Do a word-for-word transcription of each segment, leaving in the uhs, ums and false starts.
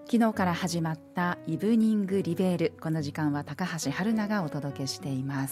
昨日から始まったイブニングリベール、この時間は高橋春奈がお届けしています。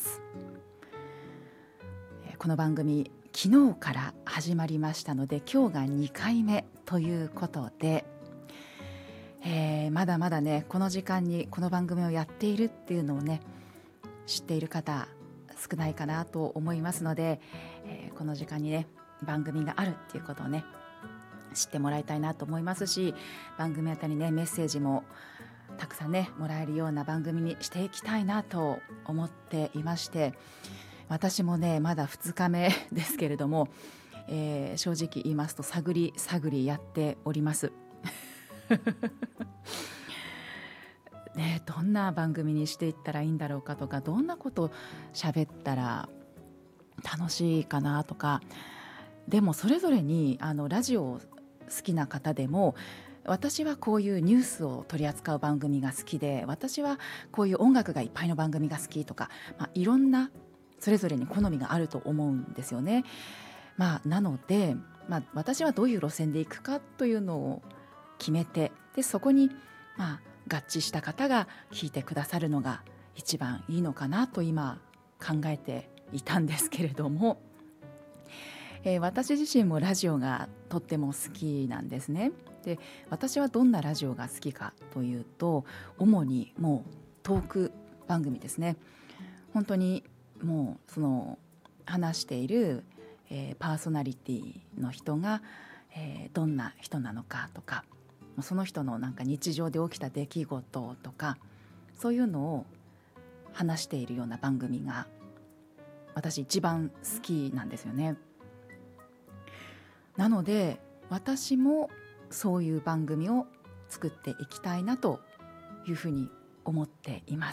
この番組昨日から始まりましたので、今日がにかいめということで、えー、まだまだねこの時間にこの番組をやっているっていうのをね知っている方少ないかなと思いますので、えー、この時間にね番組があるっていうことをね知ってもらいたいなと思いますし、番組あたりねメッセージもたくさんねもらえるような番組にしていきたいなと思っていまして、私もねまだふつかめですけれども、えー、正直言いますと探り探りやっておりますね、どんな番組にしていったらいいんだろうかとか、どんなことを喋ったら楽しいかなとか。でもそれぞれにあのラジオ好きな方でも、私はこういうニュースを取り扱う番組が好きで、私はこういう音楽がいっぱいの番組が好きとか、まあ、いろんなそれぞれに好みがあると思うんですよね。まあ、なので、まあ、私はどういう路線で行くかというのを決めて、でそこに、まあ、合致した方が聞いてくださるのが一番いいのかなと今考えていたんですけれども、えー、私自身もラジオがとっても好きなんですね。で、私はどんなラジオが好きかというと、主にもうトーク番組ですね。本当にもうその話している、えー、パーソナリティの人が、えー、どんな人なのかとか、その人のなんか日常で起きた出来事とか、そういうのを話しているような番組が私一番好きなんですよね。なので私もそういう番組を作っていきたいなというふうに思っています。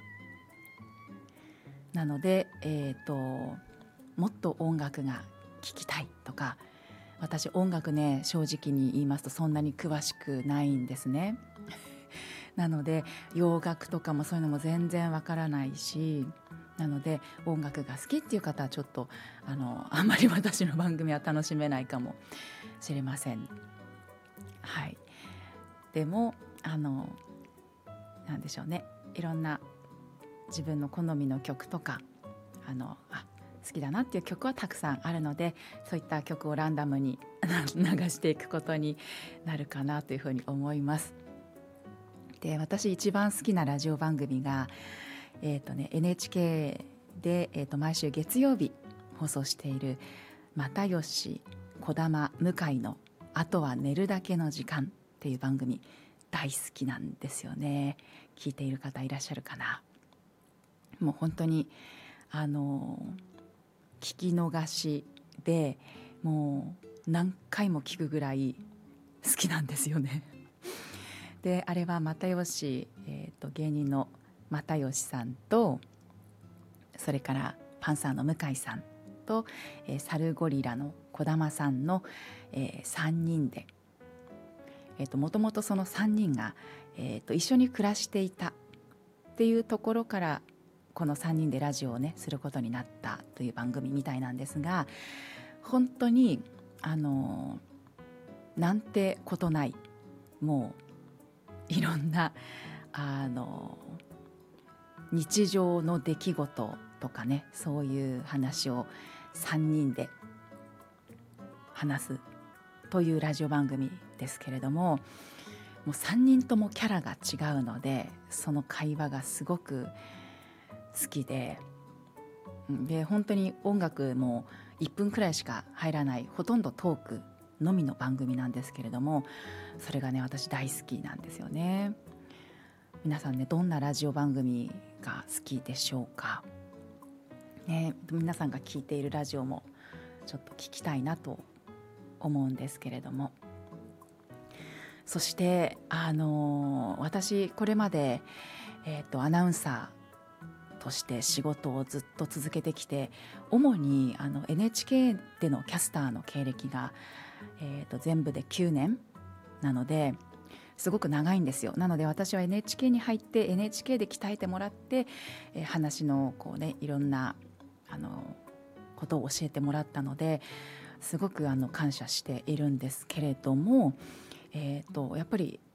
なので、えーと、もっと音楽が聴きたいとか、私音楽ね正直に言いますとそんなに詳しくないんですねなので洋楽とかもそういうのも全然わからないし、なので音楽が好きっていう方はちょっとあのあんまり私の番組は楽しめないかもしれません。はい。でもあのなんでしょうね、いろんな自分の好みの曲とかあのあ好きだなっていう曲はたくさんあるので、そういった曲をランダムに流していくことになるかなというふうに思います。で、私一番好きなラジオ番組が、えーとね、エヌエイチケー で、えーと毎週月曜日放送している又吉児玉向井のあとは寝るだけの時間っていう番組大好きなんですよね。聞いている方いらっしゃるかな。もう本当にあの聞き逃しでもう何回も聞くぐらい好きなんですよね。で、あれは又吉、えーと芸人の又吉さんと、それからパンサーの向井さんと、えー、サルゴリラの児玉さんの、えー、さんにんで、えーと、もともとそのさんにんが、えーと、一緒に暮らしていたっていうところからこのさんにんでラジオをねすることになったという番組みたいなんですが、本当にあのなんてことない、もういろんなあの日常の出来事とかね、そういう話をさんにんで話すというラジオ番組ですけれども、もうさんにんともキャラが違うので、その会話がすごく好きで、で本当に音楽もいっぷんくらいしか入らない、ほとんどトークのみの番組なんですけれども、それがね私大好きなんですよね。皆さんね、どんなラジオ番組が好きでしょうか、ね、皆さんが聞いているラジオもちょっと聞きたいなと思うんですけれども、そしてあの私これまで、えーと、アナウンサーとして仕事をずっと続けてきて、主にあの エヌエイチケー でのキャスターの経歴が、えーと全部できゅうねんなのですごく長いんですよ。なので私は エヌエイチケー に入って エヌエイチケー で鍛えてもらって、えー、話のこう、ね、いろんなあのことを教えてもらったので、すごくあの感謝しているんですけれども、えーとやっぱり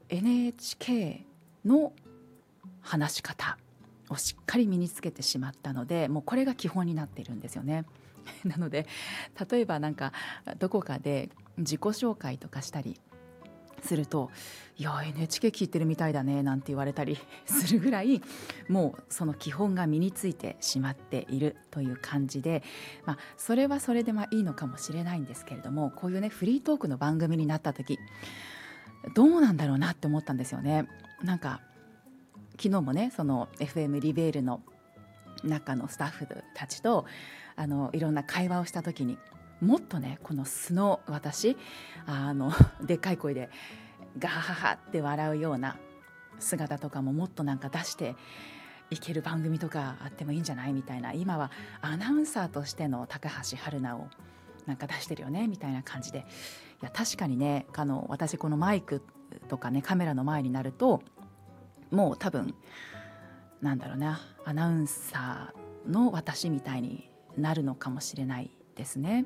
エヌエイチケー の話し方をしっかり身につけてしまったので、もうこれが基本になっているんですよね。なので例えばなんかどこかで自己紹介とかしたりすると、いや エヌエイチケー 聞いてるみたいだねなんて言われたりするぐらい、もうその基本が身についてしまっているという感じで、まあ、それはそれでまあいいのかもしれないんですけれども、こういうねフリートークの番組になった時どうなんだろうなって思ったんですよね。なんか昨日もねその エフエム リベールの中のスタッフたちとあのいろんな会話をした時に、もっとねこの素の私、あのでっかい声でガハハハって笑うような姿とかももっとなんか出していける番組とかあってもいいんじゃないみたいな、今はアナウンサーとしての高橋春奈をなんか出してるよねみたいな感じで、いや確かにね、あの私このマイクとかねカメラの前になるともう多分なんだろうな、アナウンサーの私みたいになるのかもしれないですね。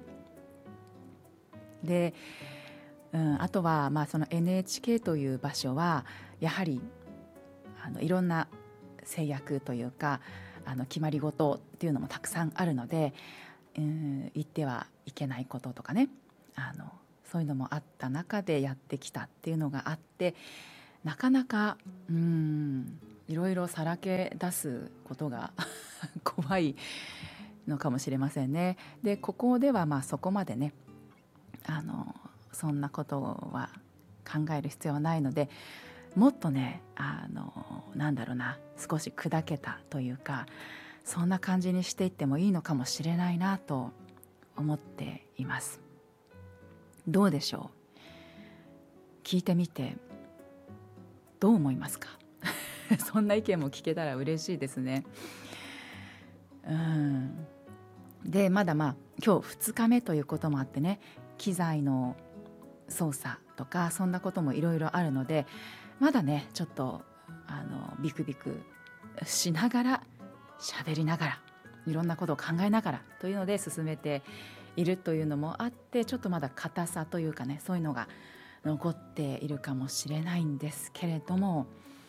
で、うん、あとはまあその エヌエイチケー という場所はやはりあのいろんな制約というかあの決まり事っていうのもたくさんあるので、うん、言ってはいけないこととかね、あのそういうのもあった中でやってきたっていうのがあって、なかなかうんいろいろさらけ出すことが怖いのかもしれませんね。でここではまあそこまでねあのそんなことは考える必要はないので、もっとねあのなんだろうな、少し砕けたというかそんな感じにしていってもいいのかもしれないなと思っています。どうでしょう、聞いてみてどう思いますかそんな意見も聞けたら嬉しいですね。うんでまだまあ今日ふつかめということもあってね、機材の操作とかそんなこともいろいろあるので、まだねちょっとあのビクビクしながら喋りながらいろんなことを考えながらというので進めているというのもあって、ちょっとまだ硬さというかね、そういうのが残っているかもしれないんですけれども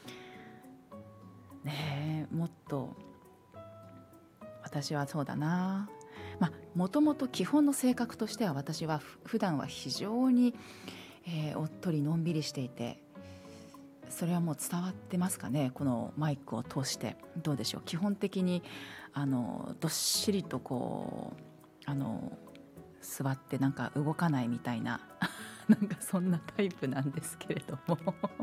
ね、もっと私はそうだな、まあもともと基本の性格としては私は普段は非常に、えーおっとりのんびりしていて、それはもう伝わってますかね、このマイクを通して。どうでしょう、基本的にあのどっしりとこうあの座ってなんか動かないみたいななんかそんなタイプなんですけれども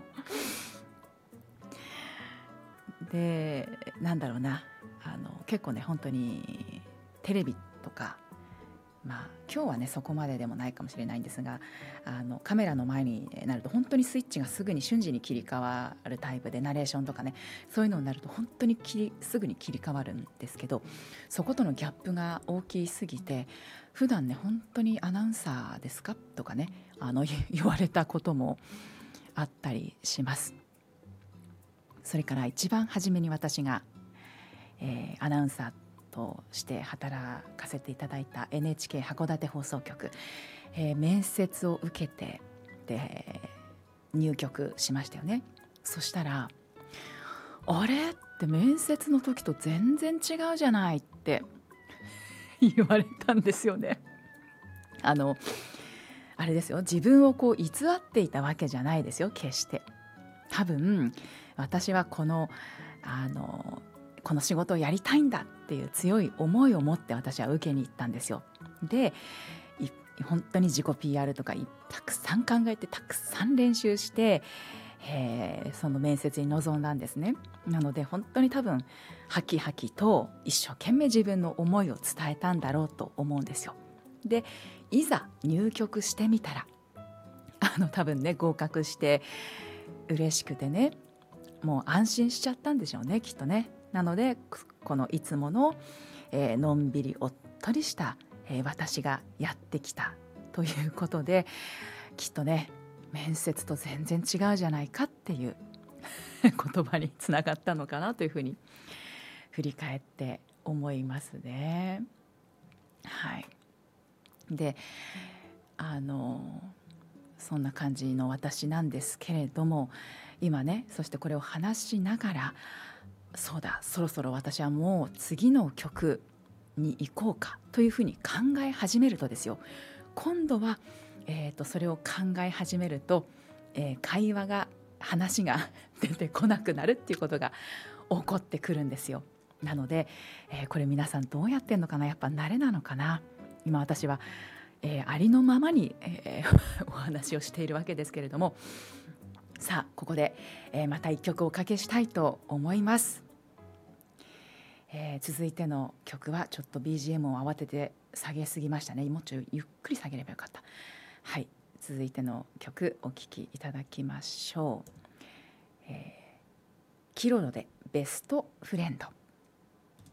でなんだろうな、あの結構ね本当にテレビとか、まあ今日はねそこまででもないかもしれないんですが、あのカメラの前になると本当にスイッチがすぐに瞬時に切り替わるタイプで、ナレーションとかねそういうのになると本当に切りすぐに切り替わるんですけど、そことのギャップが大きすぎて、普段ね本当にアナウンサーですかとかねあの言われたこともあったりします。それから一番初めに私が、えーアナウンサーとして働かせていただいた エヌエイチケー 函館放送局、えー面接を受けてで入局しましたよね。そしたらあれって面接の時と全然違うじゃないって言われたんですよね。あのあれですよ、自分をこう偽っていたわけじゃないですよ、決して。多分私はこのあのこの仕事をやりたいんだっていう強い思いを持って私は受けに行ったんですよ。で本当に自己 ピーアール とかたくさん考えてたくさん練習して、えーその面接に臨んだんですね。なので本当に多分ハキハキと一生懸命自分の思いを伝えたんだろうと思うんですよ。でいざ入局してみたらあの多分ね合格して嬉しくてね、もう安心しちゃったんでしょうねきっとね。なのでこのいつもの、えーのんびりおっとりした、えー私がやってきたということで、きっとね面接と全然違うじゃないかっていう言葉につながったのかなというふうに振り返って思いますね。はい。であのそんな感じの私なんですけれども、今ね、そしてこれを話しながら、そうだ、そろそろ私はもう次の曲に行こうかというふうに考え始めるとですよ、今度は、えー、とそれを考え始めると、えー会話が話が出てこなくなるっていうことが起こってくるんですよ。なので、えーこれ皆さんどうやってんのかな、やっぱ慣れなのかな。今私は、えーありのままに、えーお話をしているわけですけれども、さあここで、えーまた一曲おかけしたいと思います。えー続いての曲はちょっと ビージーエム を慌てて下げすぎましたね。もうちょいゆっくり下げればよかった。はい、続いての曲お聴きいただきましょう。えーキロロでベストフレンド。